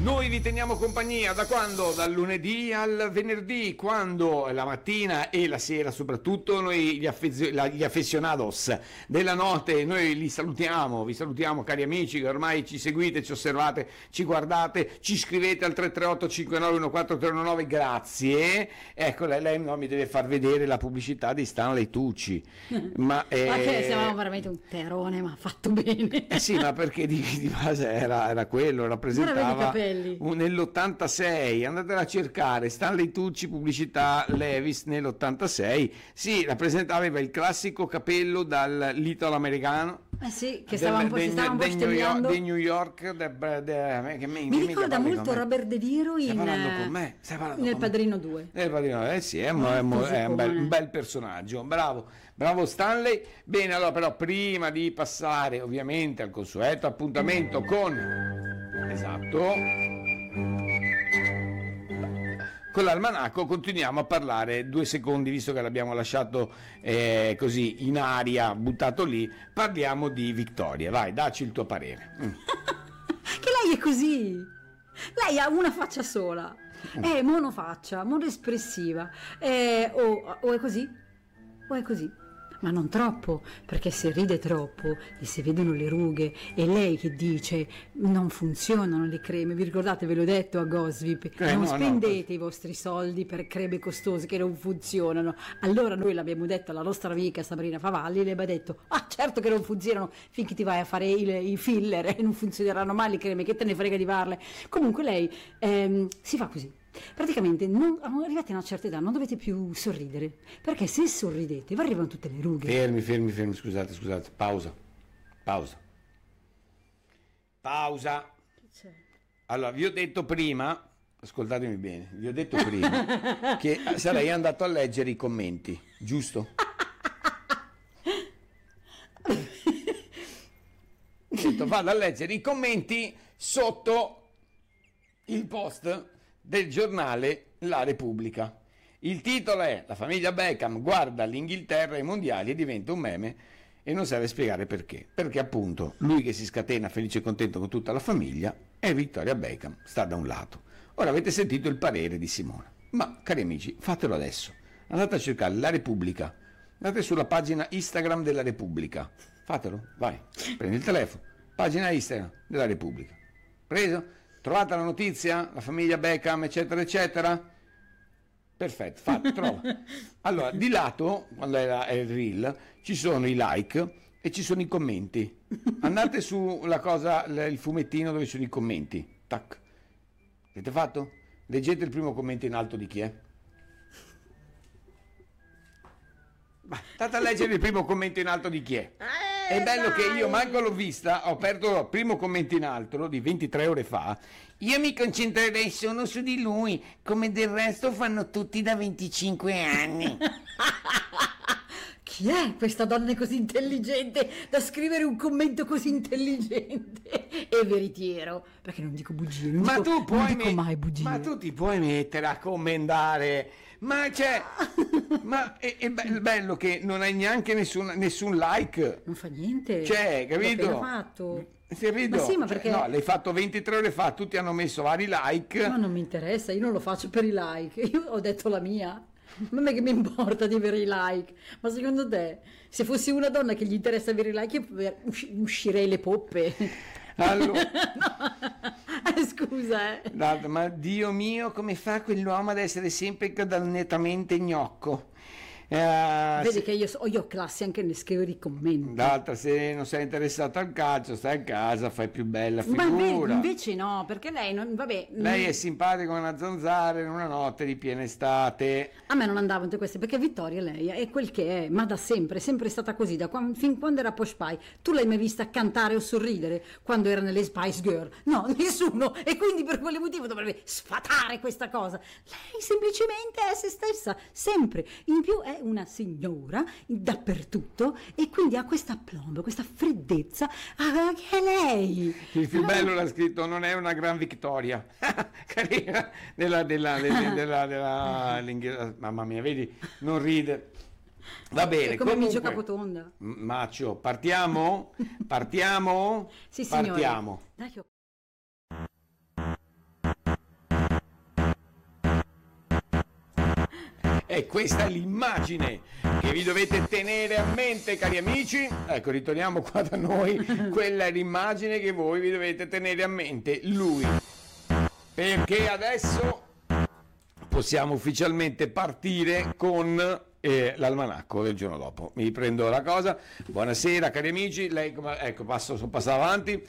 Noi vi teniamo compagnia da quando? Dal lunedì al venerdì, quando la mattina e la sera soprattutto noi gli affezionados della notte, noi li salutiamo, vi salutiamo cari amici che ormai ci seguite, ci osservate, ci guardate, ci scrivete al 338 5914 grazie. Ecco, lei no, mi deve far vedere la pubblicità di Stanley Tucci. Ma che siamo veramente un terone, ma fatto bene. Sì, ma perché di base era quello, rappresentava nell'86, andatela a cercare, Stanley Tucci, pubblicità Levi's nell'86, sì, rappresentava il classico capello dall'italo americano. Sì, che stava un po' bestemmiando di New York, mi ricorda molto Robert De Niro nel Padrino 2. Sì, è un bel personaggio, bravo Stanley. Bene, allora però prima di passare ovviamente al consueto appuntamento con l'almanacco, continuiamo a parlare 2 secondi, visto che l'abbiamo lasciato così in aria, buttato lì, parliamo di Victoria. Vai, dacci il tuo parere. Che lei è così, lei ha una faccia sola, è monofaccia, monoespressiva, o è così, o è così. Ma non troppo, perché se ride troppo gli si vedono le rughe, e lei che dice non funzionano le creme, vi ricordate, ve l'ho detto a Gosvip, non spendete i vostri soldi per creme costose che non funzionano. Allora noi l'abbiamo detto alla nostra amica Sabrina Favalli, le abbiamo detto certo che non funzionano, finché ti vai a fare i filler e non funzioneranno mai le creme, che te ne frega di farle. Comunque lei si fa così. Praticamente arrivati a una certa età non dovete più sorridere, perché se sorridete vi arrivano tutte le rughe. Fermi, scusate, pausa. Che c'è? Allora, vi ho detto prima, ascoltatemi bene, che sarei andato a leggere i commenti, giusto? Ho detto vado a leggere i commenti sotto il post del giornale La Repubblica. Il titolo è: la famiglia Beckham guarda l'Inghilterra ai mondiali e diventa un meme, e non serve spiegare perché appunto lui che si scatena felice e contento con tutta la famiglia e Victoria Beckham sta da un lato. Ora avete sentito il parere di Simona, ma cari amici, fatelo adesso, andate a cercare La Repubblica, andate sulla pagina Instagram della Repubblica, fatelo, vai, prendi il telefono, pagina Instagram della Repubblica, preso? Trovate la notizia? La famiglia Beckham, eccetera, eccetera? Perfetto, fatto, trova. Allora, di lato, quando è il reel, ci sono i like e ci sono i commenti. Andate sulla cosa, il fumettino dove sono i commenti. Tac. Avete fatto? Leggete il primo commento in alto di chi è. State a leggere il primo commento in alto di chi è. È bello che io manco l'ho vista, ho aperto il primo commento in alto di 23 ore fa. Io mi concentrerei solo su di lui, come del resto fanno tutti da 25 anni. Chi è questa donna così intelligente da scrivere un commento così intelligente e veritiero? Perché non dico bugie, non dico mai bugie. Ma tu ti puoi mettere a commentare, ma è bello che non hai neanche nessun like. Non fa niente. Capito? L'ho fatto. Ma sì, ma perché? No, l'hai fatto 23 ore fa, tutti hanno messo vari like. Ma non mi interessa, io non lo faccio per i like, io ho detto la mia. Ma a me che mi importa di avere i like? Ma secondo te, se fossi una donna che gli interessa avere i like, io uscirei le poppe. Allora, no. Scusa, ma Dio mio, come fa quell'uomo ad essere sempre nettamente gnocco? Vedi che io ho classe anche nel scrivere i commenti. D'altra, se non sei interessato al calcio, stai a casa, fai più bella figura. Ma invece no, perché lei non, vabbè. Lei è simpatica come una zanzara in una notte di piena estate. A me non andavo in queste, perché Vittoria lei è quel che è, ma da sempre, è sempre stata così, fin quando era Posh Pie. Tu l'hai mai vista cantare o sorridere quando era nelle Spice Girl? No, nessuno, e quindi per quale motivo dovrebbe sfatare questa cosa? Lei semplicemente è se stessa, sempre. In più è una signora dappertutto e quindi ha questa aplomb, questa freddezza, che è lei. Il più bello l'ha scritto: non è una gran vittoria. Carina, mamma mia, vedi, non ride. Va bene, come comunque, Micio Capotonda. Maccio, partiamo? Sì, signore. Partiamo. Dai, E questa è l'immagine che vi dovete tenere a mente, cari amici. Ecco, ritorniamo qua da noi. Quella è l'immagine che voi vi dovete tenere a mente, lui. Perché adesso possiamo ufficialmente partire con l'almanacco del giorno dopo. Mi riprendo la cosa. Buonasera, cari amici. Lei, ecco, passo avanti.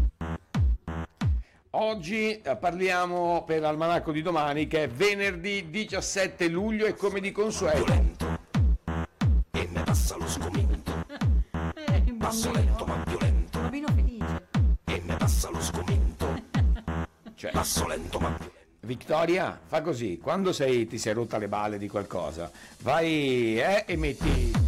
Oggi parliamo per l'almanacco di domani, che è venerdì 17 luglio, e come di consueto violento e ne passa lo sgomento. Passo lento ma violento Bambino felice. e ne passa lo sgomento. cioè, Passo lento ma violento. Vittoria, fa così, quando ti sei rotta le balle di qualcosa, vai e metti